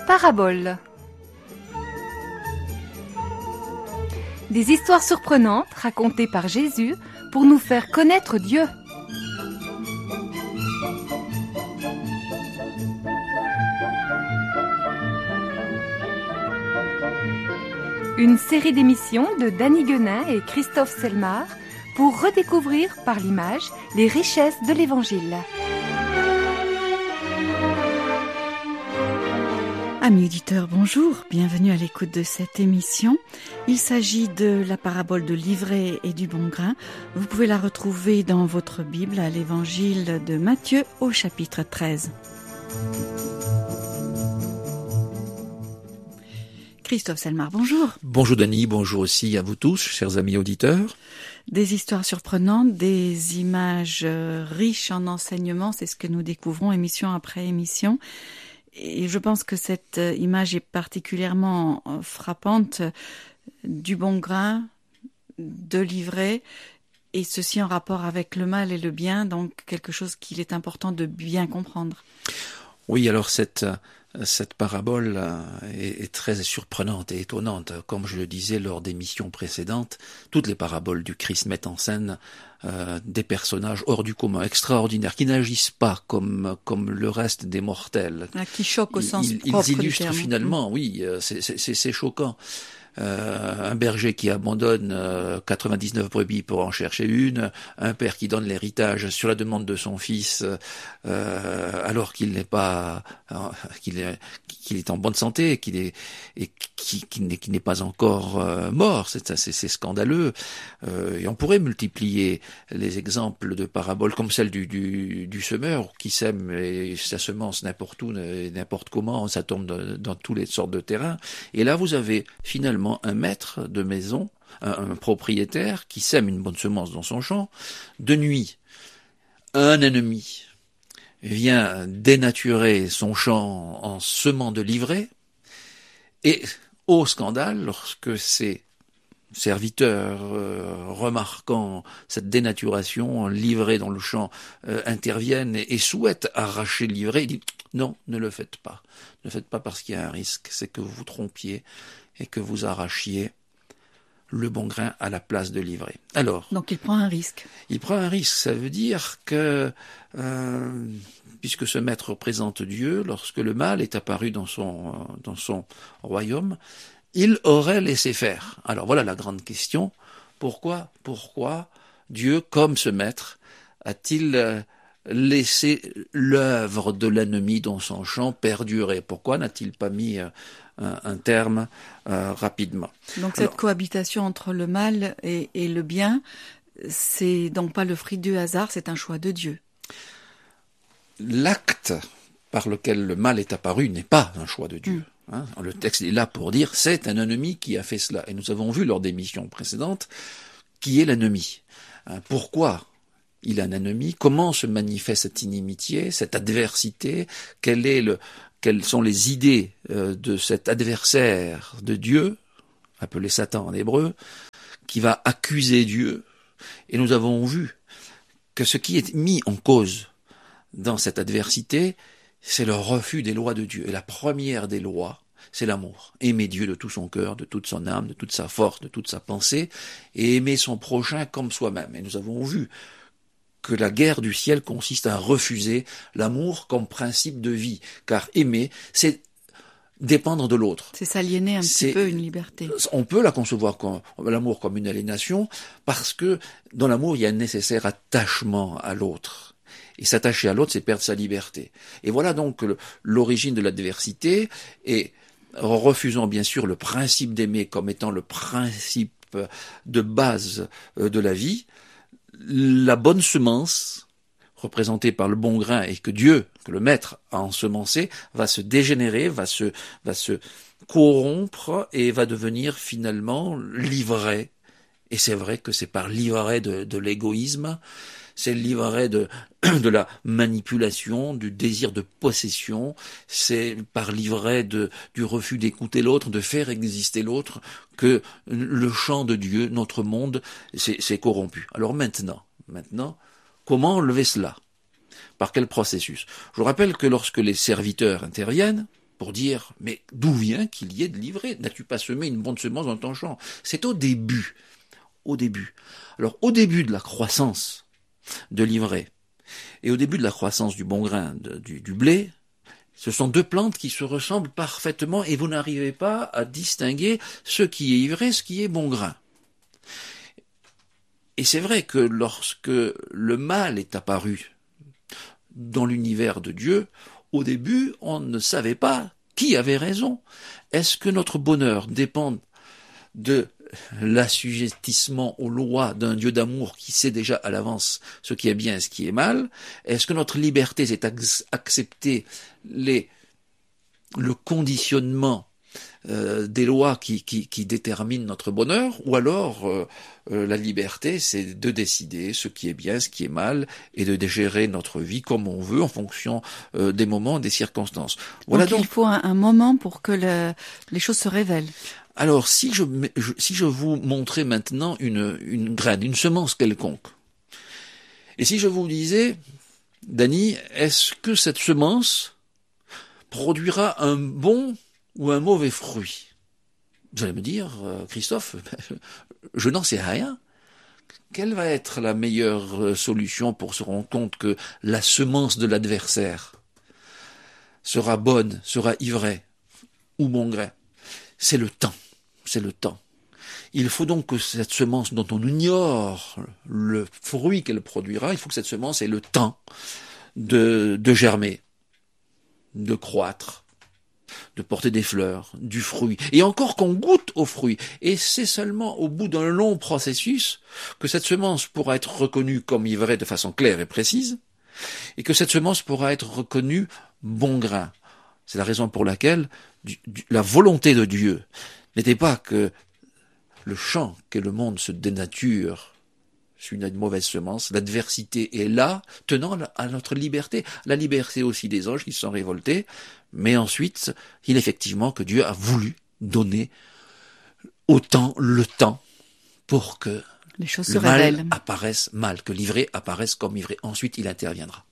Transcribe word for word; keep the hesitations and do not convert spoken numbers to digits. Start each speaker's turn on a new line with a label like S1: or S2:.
S1: Paraboles. Des histoires surprenantes racontées par Jésus pour nous faire connaître Dieu. Une série d'émissions de Danny Guenin et Christophe Selmar pour redécouvrir par l'image les richesses de l'Évangile.
S2: Amis auditeurs, bonjour, bienvenue à l'écoute de cette émission. Il s'agit de la parabole de l'ivraie et du bon grain. Vous pouvez la retrouver dans votre Bible à l'Évangile de Matthieu au chapitre treize. Christophe Selmar, bonjour.
S3: Bonjour Dany, bonjour aussi à vous tous, chers amis auditeurs.
S2: Des histoires surprenantes, des images riches en enseignements, c'est ce que nous découvrons émission après émission. Et je pense que cette image est particulièrement frappante du bon grain, de l'ivraie, et ceci en rapport avec le mal et le bien, donc quelque chose qu'il est important de bien comprendre.
S3: Oui, alors cette, cette parabole est, est très surprenante et étonnante. Comme je le disais lors des missions précédentes, toutes les paraboles du Christ mettent en scène Euh, des personnages hors du commun, extraordinaires, qui n'agissent pas comme comme le reste des mortels.
S2: Ah, qui choquent au sens
S3: ils,
S2: propre
S3: ils illustrent
S2: du terme.
S3: finalement, mmh. oui, c'est, c'est, c'est choquant. Euh, un berger qui abandonne euh, quatre-vingt-dix-neuf brebis pour en chercher une, un père qui donne l'héritage sur la demande de son fils euh, alors qu'il n'est pas euh, qu'il est qu'il est en bonne santé, qu'il est et qui, qui n'est qui n'est pas encore euh, mort. C'est c'est, c'est scandaleux. Euh, et on pourrait multiplier les exemples de paraboles comme celle du du, du semeur qui sème et sa semence n'importe où, n'importe comment, ça tombe dans, dans toutes les sortes de terrains. Et là, vous avez finalement un maître de maison, un, un propriétaire qui sème une bonne semence dans son champ. De nuit, un ennemi vient dénaturer son champ en semant de l'ivraie, et au scandale, lorsque ces serviteurs euh, remarquant cette dénaturation, l'ivraie dans le champ euh, interviennent et, et souhaitent arracher l'ivraie, ils disent non, ne le faites pas, ne le faites pas parce qu'il y a un risque, c'est que vous vous trompiez et que vous arrachiez le bon grain à la place de l'ivraie. Alors,
S2: donc il prend un risque.
S3: Il prend un risque, ça veut dire que, euh, puisque ce maître représente Dieu, lorsque le mal est apparu dans son, euh, dans son royaume, il aurait laissé faire. Alors voilà la grande question, pourquoi, pourquoi Dieu, comme ce maître, a-t-il euh, laissé l'œuvre de l'ennemi dans son champ perdurer? Pourquoi n'a-t-il pas mis euh, un, un terme euh, rapidement?
S2: Donc
S3: Alors,
S2: cette cohabitation entre le mal et, et le bien, c'est donc pas le fruit du hasard, c'est un choix de Dieu.
S3: L'acte par lequel le mal est apparu n'est pas un choix de Dieu. Mmh. Hein, le texte est là pour dire c'est un ennemi qui a fait cela. Et nous avons vu lors des missions précédentes qui est l'ennemi. Hein, pourquoi il a un ennemi? Comment se manifeste cette inimitié, cette adversité? Quel est le, quelles sont les idées euh, de cet adversaire de Dieu, appelé Satan en hébreu, qui va accuser Dieu? Et nous avons vu que ce qui est mis en cause dans cette adversité, c'est le refus des lois de Dieu. Et la première des lois, c'est l'amour. Aimer Dieu de tout son cœur, de toute son âme, de toute sa force, de toute sa pensée, et aimer son prochain comme soi-même. Et nous avons vu que la guerre du ciel consiste à refuser l'amour comme principe de vie. Car aimer, c'est dépendre de l'autre.
S2: C'est s'aliéner un
S3: c'est,
S2: petit peu une liberté.
S3: On peut la concevoir comme l'amour comme une aliénation, parce que dans l'amour, il y a un nécessaire attachement à l'autre. Et s'attacher à l'autre, c'est perdre sa liberté. Et voilà donc le, l'origine de l'adversité, et en refusant bien sûr le principe d'aimer comme étant le principe de base de la vie, la bonne semence, représentée par le bon grain et que Dieu, que le maître a ensemencé, va se dégénérer, va se, va se corrompre et va devenir finalement l'ivraie. Et c'est vrai que c'est par l'ivraie de, de l'égoïsme, c'est l'ivraie de, de la manipulation, du désir de possession, c'est par l'ivraie de, du refus d'écouter l'autre, de faire exister l'autre, que le champ de Dieu, notre monde, s'est, s'est corrompu. Alors maintenant, maintenant, comment enlever cela? Par quel processus? Je vous rappelle que lorsque les serviteurs interviennent, pour dire, mais d'où vient qu'il y ait de l'ivraie? N'as-tu pas semé une bonne semence dans ton champ? C'est au début. Au début. Alors, au début de la croissance de l'ivraie et au début de la croissance du bon grain, de, du, du blé, ce sont deux plantes qui se ressemblent parfaitement et vous n'arrivez pas à distinguer ce qui est ivraie, ce qui est bon grain. Et c'est vrai que lorsque le mal est apparu dans l'univers de Dieu, au début, on ne savait pas qui avait raison. Est-ce que notre bonheur dépend de l'assujettissement aux lois d'un Dieu d'amour qui sait déjà à l'avance ce qui est bien et ce qui est mal? Est-ce que notre liberté, c'est accepter les, le conditionnement euh, des lois qui, qui, qui déterminent notre bonheur? Ou alors euh, euh, la liberté, c'est de décider ce qui est bien, ce qui est mal, et de gérer notre vie comme on veut en fonction euh, des moments, des circonstances. Voilà
S2: donc,
S3: donc
S2: il faut un, un moment pour que le, les choses se révèlent.
S3: Alors, si je, je, si je vous montrais maintenant une, une graine, une semence quelconque, et si je vous disais, Dany, est-ce que cette semence produira un bon ou un mauvais fruit? Vous allez me dire, euh, Christophe, je n'en sais rien. Quelle va être la meilleure solution pour se rendre compte que la semence de l'adversaire sera bonne, sera ivraie ou bon grain? C'est le temps. C'est le temps. Il faut donc que cette semence dont on ignore le fruit qu'elle produira, il faut que cette semence ait le temps de, de germer, de croître, de porter des fleurs, du fruit, et encore qu'on goûte au fruit. Et c'est seulement au bout d'un long processus que cette semence pourra être reconnue comme ivraie de façon claire et précise, et que cette semence pourra être reconnue bon grain. C'est la raison pour laquelle du, du, la volonté de Dieu n'était pas que le champ qu'est le monde se dénature sur une mauvaise semence. L'adversité est là, tenant à notre liberté, la liberté aussi des anges qui se sont révoltés, mais ensuite, il est effectivement que Dieu a voulu donner autant le temps pour que
S2: les choses
S3: le
S2: se
S3: mal
S2: révèlent.
S3: apparaisse mal, que l'ivraie apparaisse comme ivraie. Ensuite, il interviendra.